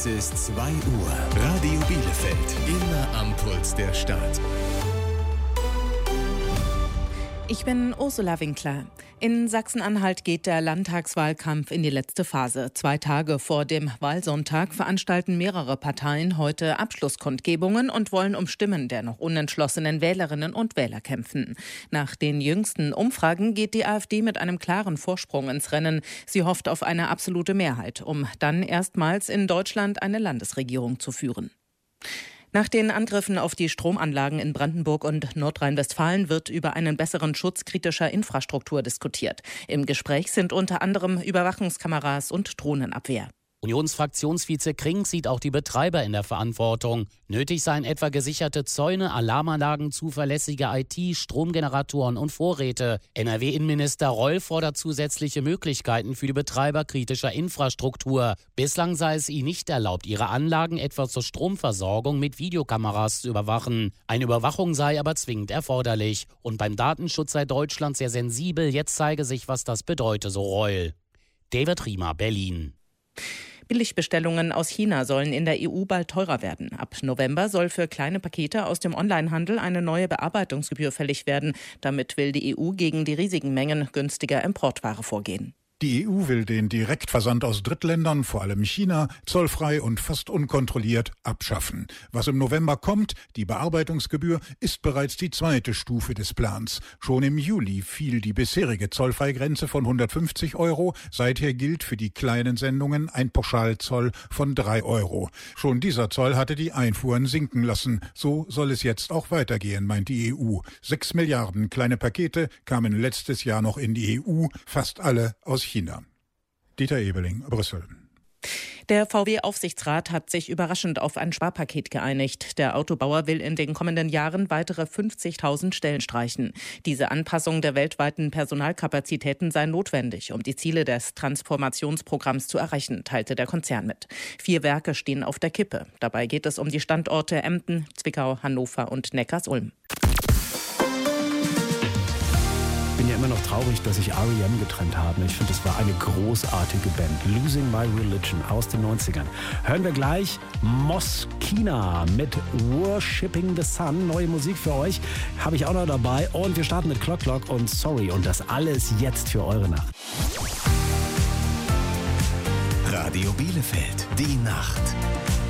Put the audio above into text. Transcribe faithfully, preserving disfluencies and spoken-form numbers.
Es ist zwei Uhr. Radio Bielefeld. Immer am Puls der Stadt. Ich bin Ursula Winkler. In Sachsen-Anhalt geht der Landtagswahlkampf in die letzte Phase. Zwei Tage vor dem Wahlsonntag veranstalten mehrere Parteien heute Abschlusskundgebungen und wollen um Stimmen der noch unentschlossenen Wählerinnen und Wähler kämpfen. Nach den jüngsten Umfragen geht die AfD mit einem klaren Vorsprung ins Rennen. Sie hofft auf eine absolute Mehrheit, um dann erstmals in Deutschland eine Landesregierung zu führen. Nach den Angriffen auf die Stromanlagen in Brandenburg und Nordrhein-Westfalen wird über einen besseren Schutz kritischer Infrastruktur diskutiert. Im Gespräch sind unter anderem Überwachungskameras und Drohnenabwehr. Unionsfraktionsvize Krink sieht auch die Betreiber in der Verantwortung. Nötig seien etwa gesicherte Zäune, Alarmanlagen, zuverlässige I T, Stromgeneratoren und Vorräte. N R W-Innenminister Reul fordert zusätzliche Möglichkeiten für die Betreiber kritischer Infrastruktur. Bislang sei es ihnen nicht erlaubt, ihre Anlagen etwa zur Stromversorgung mit Videokameras zu überwachen. Eine Überwachung sei aber zwingend erforderlich. Und beim Datenschutz sei Deutschland sehr sensibel. Jetzt zeige sich, was das bedeute, so Reul. David Riemer, Berlin. Billigbestellungen aus China sollen in der E U bald teurer werden. Ab November soll für kleine Pakete aus dem Onlinehandel eine neue Bearbeitungsgebühr fällig werden. Damit will die E U gegen die riesigen Mengen günstiger Importware vorgehen. Die E U will den Direktversand aus Drittländern, vor allem China, zollfrei und fast unkontrolliert abschaffen. Was im November kommt, die Bearbeitungsgebühr, ist bereits die zweite Stufe des Plans. Schon im Juli fiel die bisherige Zollfreigrenze von hundertfünfzig Euro. Seither gilt für die kleinen Sendungen ein Pauschalzoll von drei Euro. Schon dieser Zoll hatte die Einfuhren sinken lassen. So soll es jetzt auch weitergehen, meint die E U. Sechs Milliarden kleine Pakete kamen letztes Jahr noch in die E U, fast alle aus China. China. Dieter Ebeling, Brüssel. Der V W-Aufsichtsrat hat sich überraschend auf ein Sparpaket geeinigt. Der Autobauer will in den kommenden Jahren weitere fünfzigtausend Stellen streichen. Diese Anpassung der weltweiten Personalkapazitäten sei notwendig, um die Ziele des Transformationsprogramms zu erreichen, teilte der Konzern mit. Vier Werke stehen auf der Kippe. Dabei geht es um die Standorte Emden, Zwickau, Hannover und Neckarsulm. Ich bin ja immer noch traurig, dass sich R E M getrennt haben. Ich finde, es war eine großartige Band. Losing My Religion aus den neunzigern. Hören wir gleich Moskina mit Worshipping the Sun. Neue Musik für euch habe ich auch noch dabei. Und wir starten mit Clock Clock und Sorry. Und das alles jetzt für eure Nacht. Radio Bielefeld, die Nacht.